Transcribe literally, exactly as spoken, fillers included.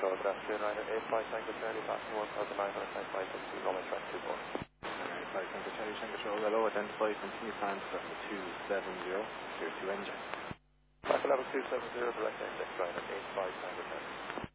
Control, good afternoon, Ryder eight five Tango Charlie, passing one thousand nine hundred ninety-five from two, Normal Track two four. eight five Tango Charlie, Tango Control, hello, identify, continue plans from the two seven zero, zero two engine. five eleven two seven zero, direct index, Ryder eight five Tango Charlie.